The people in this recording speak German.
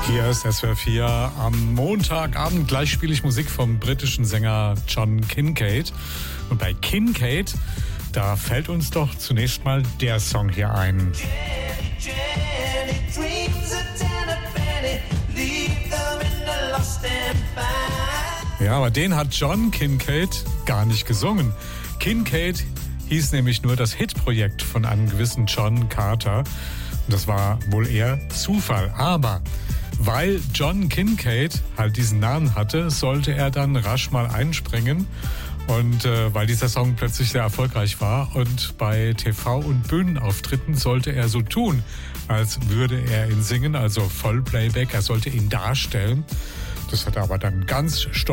Hier ist SWR 4 am Montagabend. Gleich spiele ich Musik vom britischen Sänger John Kincade. Und bei Kincade, da fällt uns doch zunächst mal der Song hier ein. Ja, aber den hat John Kincade gar nicht gesungen. Kincade hieß nämlich nur das Hitprojekt von einem gewissen John Carter. Und das war wohl eher Zufall. Aber weil John Kincade halt diesen Namen hatte, sollte er dann rasch mal einspringen. Und weil dieser Song plötzlich sehr erfolgreich war und bei TV- und Bühnenauftritten sollte er so tun, als würde er ihn singen, also Vollplayback. Er sollte ihn darstellen. Das hat er aber dann ganz stolz